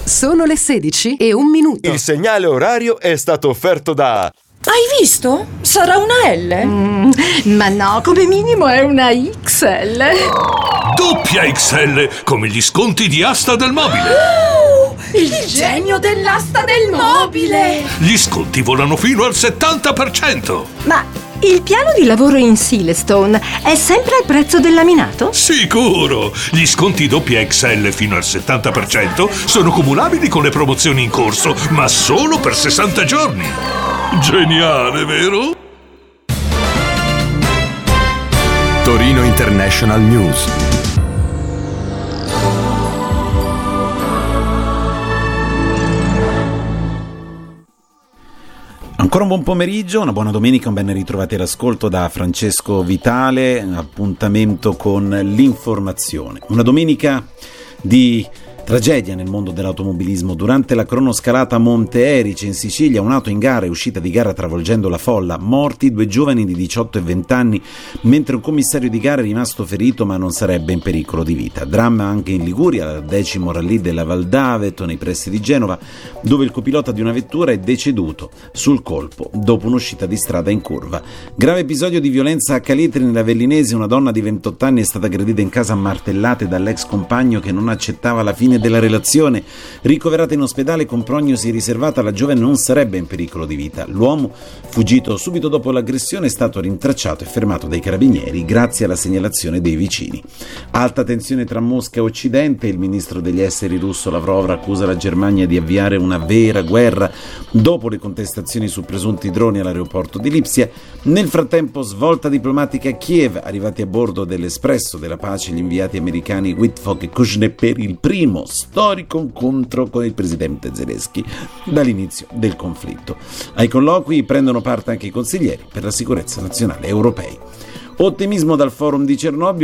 Sono le 16:01. Il segnale orario è stato offerto da... Hai visto? Sarà una L? Ma no, come minimo è una XL. Doppia XL, come gli sconti di Asta del Mobile. Il genio dell'asta del mobile! Gli sconti volano fino al 70%. Ma il piano di lavoro in Silestone è sempre al prezzo del laminato? Sicuro! Gli sconti doppia XL fino al 70% sono cumulabili con le promozioni in corso, ma solo per 60 giorni. Geniale, vero? Torino International News. Ancora un buon pomeriggio, una buona domenica, un ben ritrovati all'ascolto da Francesco Vitale, appuntamento con l'informazione. Una domenica di tragedia nel mondo dell'automobilismo. Durante la cronoscalata a Monte Erice in Sicilia, un'auto in gara è uscita di gara travolgendo la folla. Morti 2 giovani di 18 e 20 anni, mentre un commissario di gara è rimasto ferito ma non sarebbe in pericolo di vita. Dramma anche in Liguria, al 10° rallye della Val d'Aveto, nei pressi di Genova, dove il copilota di una vettura è deceduto sul colpo dopo un'uscita di strada in curva. Grave episodio di violenza a Caletri, nella Vellinese. Una donna di 28 anni è stata aggredita in casa a martellate dall'ex compagno che non accettava la fine della relazione. Ricoverata in ospedale con prognosi riservata, la giovane non sarebbe in pericolo di vita. L'uomo, fuggito subito dopo l'aggressione, è stato rintracciato e fermato dai carabinieri grazie alla segnalazione dei vicini. Alta tensione tra Mosca e Occidente. Il ministro degli esteri russo Lavrov accusa la Germania di avviare una vera guerra dopo le contestazioni su presunti droni all'aeroporto di Lipsia. Nel frattempo, svolta diplomatica a Kiev. Arrivati a bordo dell'Espresso della Pace gli inviati americani Wittkopf e Kushner per il primo storico incontro con il presidente Zelensky dall'inizio del conflitto. Ai colloqui prendono parte anche i consiglieri per la sicurezza nazionale europei. Ottimismo dal forum di Cernobbio.